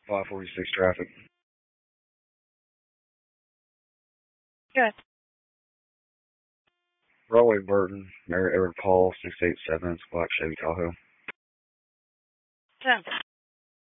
546 traffic. Good. Broadway Burton, Mary Edward Paul, 687, Black Chevy Tahoe. 10.